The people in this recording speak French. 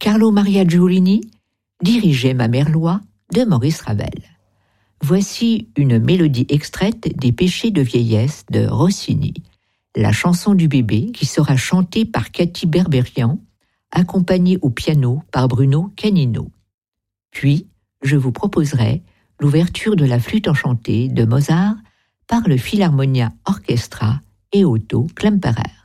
Carlo Maria Giulini dirigeait Ma mère loi de Maurice Ravel. Voici une mélodie extraite des Péchés de vieillesse de Rossini, la chanson du bébé qui sera chantée par Cathy Berberian, accompagnée au piano par Bruno Canino. Puis, je vous proposerai l'ouverture de la flûte enchantée de Mozart par le Philharmonia Orchestra et Otto Klemperer.